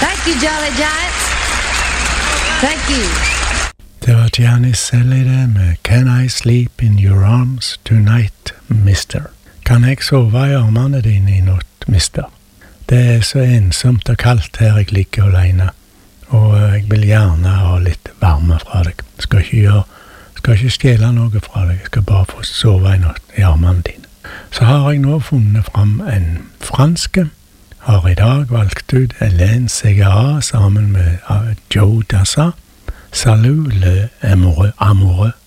Thank you, Jolly Giants. Thank you. Det var Janis Hallyday med Can I Sleep in Your Arms Tonight, Mister. Kan jeg sove i armene dine i natt, mister? Det er så ensomt og kaldt her jeg ligger alene, og jeg vil gjerne ha litt varme fra deg. Skal ikke stjele noe fra deg, jeg skal bare få sove i natt i armene dine. Så har jeg nå funnet fram en franske, har i dag valgt ut Hélène Ségara sammen med Joe Dassin. Salut le amoureux.